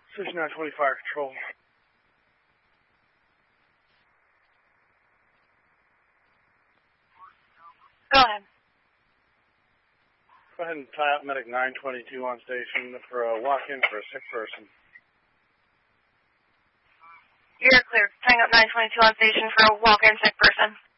Station 920 Fire Control. Go ahead. Go ahead and tie up medic 922 on station for a walk-in for a sick person. You're clear. Tying up 922 on station for a walk-in sick person.